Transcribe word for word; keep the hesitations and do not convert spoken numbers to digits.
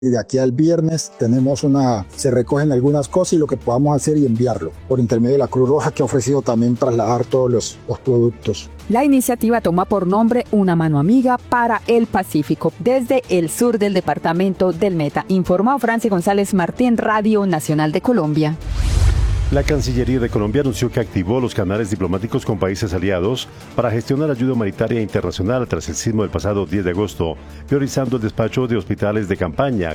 Y de aquí al viernes tenemos una, se recogen algunas cosas y lo que podamos hacer y enviarlo por intermedio de la Cruz Roja, que ha ofrecido también trasladar todos los, los productos. La iniciativa toma por nombre Una Mano Amiga para el Pacífico, desde el sur del departamento del Meta, informó Franci González Martín, Radio Nacional de Colombia. La Cancillería de Colombia anunció que activó los canales diplomáticos con países aliados para gestionar ayuda humanitaria internacional tras el sismo del pasado diez de agosto, priorizando el despacho de hospitales de campaña,